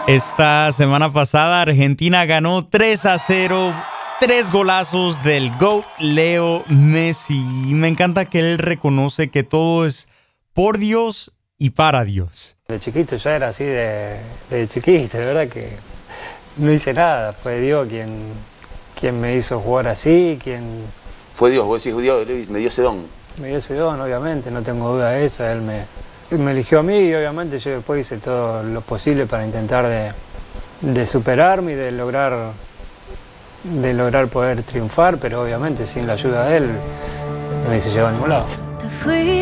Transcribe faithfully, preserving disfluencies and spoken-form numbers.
Esta semana pasada Argentina ganó tres a cero, tres golazos del GOAT Leo Messi. Y me encanta que él reconoce que todo es por Dios y para Dios. De chiquito ya era así, de, de chiquito, la verdad que no hice nada. Fue Dios quien, quien me hizo jugar así, quien... Fue Dios, vos decís, Dios me dio ese don. Me dio ese don, obviamente, no tengo duda de esa. Él me, él me eligió a mí y obviamente yo después hice todo lo posible para intentar de, de superarme y de lograr, de lograr poder triunfar, pero obviamente sin la ayuda de él no hubiese llegado a ningún lado.